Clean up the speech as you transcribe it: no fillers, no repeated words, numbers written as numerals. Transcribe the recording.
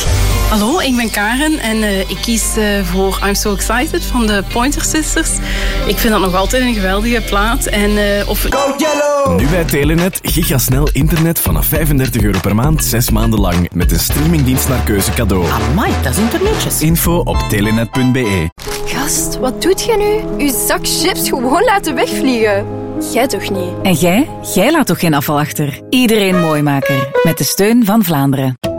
Nieuws. Hallo, ik ben Karen en ik kies voor I'm So Excited van de Pointer Sisters. Ik vind dat nog altijd een geweldige plaat. Go Yellow! Nu bij Telenet gigasnel internet vanaf €35 per maand, 6 maanden lang. Met een streamingdienst naar keuze cadeau. Amai, dat is internetjes. Info op telenet.be. Gast, wat doet jij nu? Uw zak chips gewoon laten wegvliegen. Jij toch niet? En jij? Jij laat toch geen afval achter? Iedereen Mooimaker. Met de steun van Vlaanderen.